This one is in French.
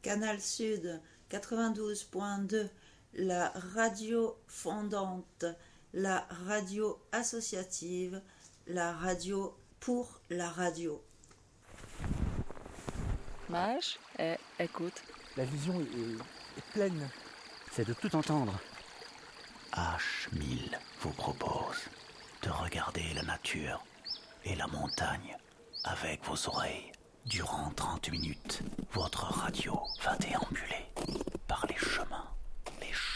Canal Sud 92.2, la radio fondante, la radio associative, la radio pour la radio. Mage, écoute. La vision est pleine. C'est de tout entendre. H1000 vous propose de regarder la nature et la montagne avec vos oreilles. Durant 30 minutes, votre radio va déambuler par les chemins